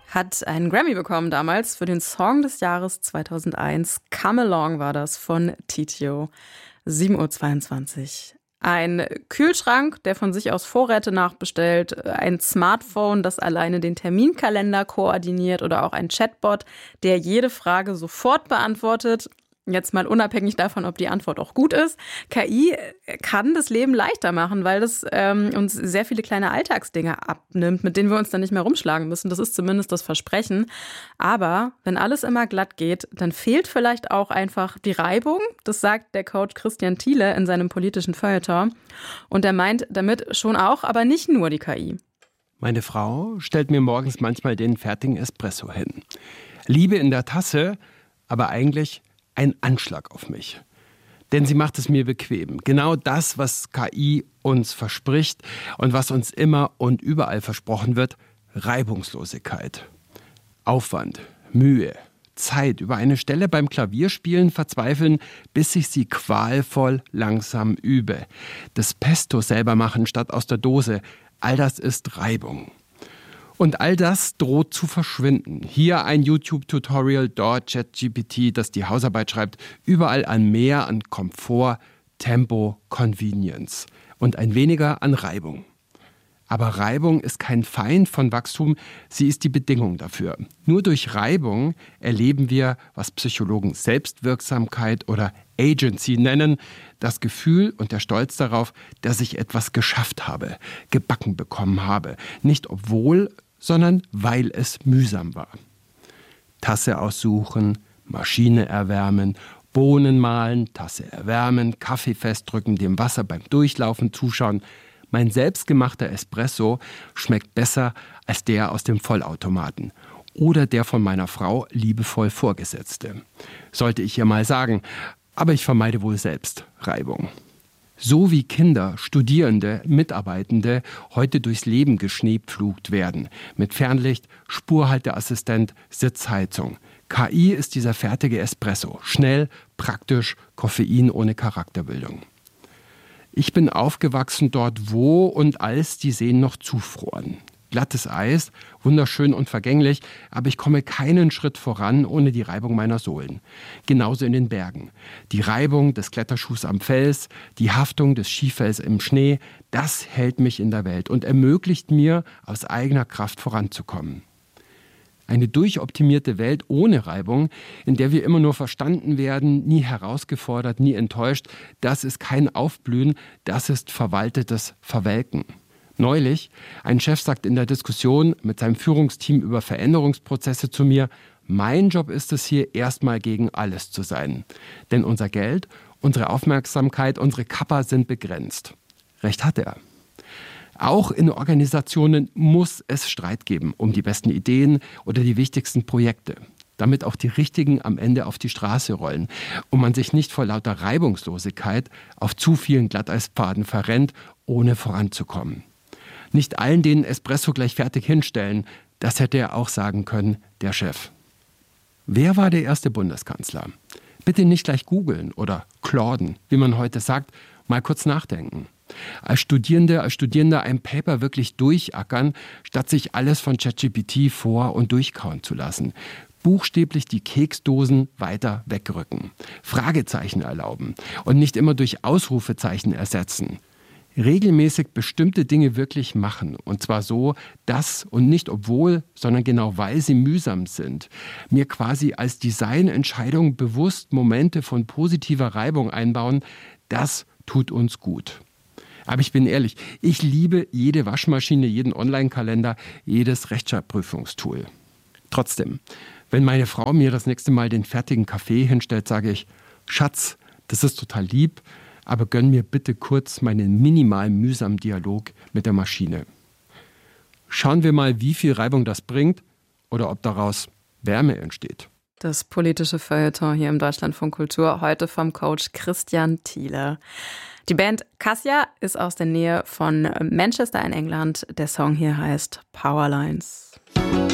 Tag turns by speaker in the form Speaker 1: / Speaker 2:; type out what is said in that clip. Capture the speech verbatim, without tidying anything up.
Speaker 1: hat einen Grammy bekommen damals für den Song des Jahres zweitausendeins. Come Along war das von Titio. sieben Uhr zweiundzwanzig. Ein Kühlschrank, der von sich aus Vorräte nachbestellt, ein Smartphone, das alleine den Terminkalender koordiniert oder auch ein Chatbot, der jede Frage sofort beantwortet. Jetzt mal unabhängig davon, ob die Antwort auch gut ist. K I kann das Leben leichter machen, weil das ähm, uns sehr viele kleine Alltagsdinge abnimmt, mit denen wir uns dann nicht mehr rumschlagen müssen. Das ist zumindest das Versprechen. Aber wenn alles immer glatt geht, dann fehlt vielleicht auch einfach die Reibung. Das sagt der Coach Christian Thiele in seinem politischen Feuilleton. Und er meint damit schon auch, aber nicht nur die K I.
Speaker 2: Meine Frau stellt mir morgens manchmal den fertigen Espresso hin. Liebe in der Tasse, aber eigentlich ein Anschlag auf mich. Denn sie macht es mir bequem. Genau das, was K I uns verspricht und was uns immer und überall versprochen wird: Reibungslosigkeit, Aufwand, Mühe, Zeit, über eine Stelle beim Klavierspielen verzweifeln, bis ich sie qualvoll langsam übe. Das Pesto selber machen statt aus der Dose, all das ist Reibung. Und all das droht zu verschwinden. Hier ein YouTube-Tutorial, dort ChatGPT, das die Hausarbeit schreibt. Überall an mehr, an Komfort, Tempo, Convenience. Und ein weniger an Reibung. Aber Reibung ist kein Feind von Wachstum, sie ist die Bedingung dafür. Nur durch Reibung erleben wir, was Psychologen Selbstwirksamkeit oder Agency nennen, das Gefühl und der Stolz darauf, dass ich etwas geschafft habe, gebacken bekommen habe. Nicht obwohl, sondern weil es mühsam war. Tasse aussuchen, Maschine erwärmen, Bohnen mahlen, Tasse erwärmen, Kaffee festdrücken, dem Wasser beim Durchlaufen zuschauen. Mein selbstgemachter Espresso schmeckt besser als der aus dem Vollautomaten oder der von meiner Frau liebevoll vorgesetzte. Sollte ich ihr mal sagen, aber ich vermeide wohl selbst Reibung. So wie Kinder, Studierende, Mitarbeitende heute durchs Leben geschneepflugt werden. Mit Fernlicht, Spurhalteassistent, Sitzheizung. K I ist dieser fertige Espresso. Schnell, praktisch, Koffein ohne Charakterbildung. Ich bin aufgewachsen dort, wo und als die Seen noch zufroren. Glattes Eis, wunderschön und vergänglich, aber ich komme keinen Schritt voran ohne die Reibung meiner Sohlen. Genauso in den Bergen. Die Reibung des Kletterschuhs am Fels, die Haftung des Skifells im Schnee, das hält mich in der Welt und ermöglicht mir, aus eigener Kraft voranzukommen. Eine durchoptimierte Welt ohne Reibung, in der wir immer nur verstanden werden, nie herausgefordert, nie enttäuscht, das ist kein Aufblühen, das ist verwaltetes Verwelken. Neulich, ein Chef sagt in der Diskussion mit seinem Führungsteam über Veränderungsprozesse zu mir: Mein Job ist es hier, erstmal gegen alles zu sein. Denn unser Geld, unsere Aufmerksamkeit, unsere Kappa sind begrenzt. Recht hat er. Auch in Organisationen muss es Streit geben um die besten Ideen oder die wichtigsten Projekte, damit auch die richtigen am Ende auf die Straße rollen und man sich nicht vor lauter Reibungslosigkeit auf zu vielen Glatteis-Pfaden verrennt, ohne voranzukommen. Nicht allen den Espresso gleich fertig hinstellen, das hätte er auch sagen können, der Chef. Wer war der erste Bundeskanzler? Bitte nicht gleich googeln oder klorden, wie man heute sagt, mal kurz nachdenken. Als Studierende, als Studierender ein Paper wirklich durchackern, statt sich alles von ChatGPT vor- und durchkauen zu lassen. Buchstäblich die Keksdosen weiter wegrücken. Fragezeichen erlauben und nicht immer durch Ausrufezeichen ersetzen. Regelmäßig bestimmte Dinge wirklich machen. Und zwar so, dass und nicht obwohl, sondern genau weil sie mühsam sind. Mir quasi als Designentscheidung bewusst Momente von positiver Reibung einbauen, das tut uns gut. Aber ich bin ehrlich, ich liebe jede Waschmaschine, jeden Online-Kalender, jedes Rechtschreibprüfungstool. Trotzdem, wenn meine Frau mir das nächste Mal den fertigen Kaffee hinstellt, sage ich: Schatz, das ist total lieb, aber gönn mir bitte kurz meinen minimal mühsamen Dialog mit der Maschine. Schauen wir mal, wie viel Reibung das bringt oder ob daraus Wärme entsteht.
Speaker 1: Das politische Feuilleton hier im Deutschlandfunk Kultur, heute vom Coach Christian Thiele. Die Band Cassia ist aus der Nähe von Manchester in England. Der Song hier heißt Powerlines.